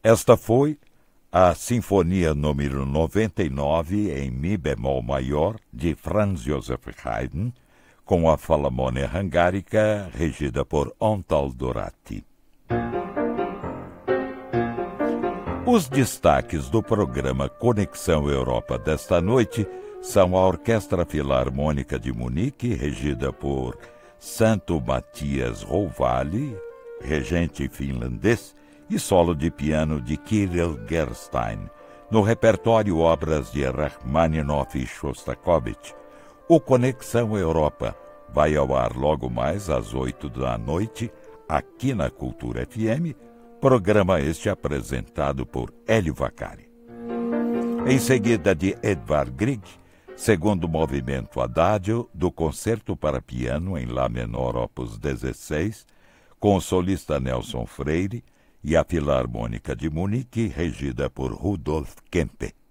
Esta foi a Sinfonia número 99 em Mi bemol maior de Franz Joseph Haydn, com a Filarmônia Hungarica, regida por Antal Doráti. Os destaques do programa Conexão Europa desta noite são a Orquestra Filarmônica de Munique, regida por Santo Matias Rouvalli, regente finlandês, e solo de piano de Kirill Gerstein. No repertório, obras de Rachmaninoff e Shostakovich. O Conexão Europa vai ao ar logo mais às 20h, aqui na Cultura FM, programa este apresentado por Hélio Vaccari. Em seguida, de Edvard Grieg, segundo movimento Adagio, do Concerto para Piano em Lá menor, opus 16, com o solista Nelson Freire, e a Filarmônica de Munique, regida por Rudolf Kempe.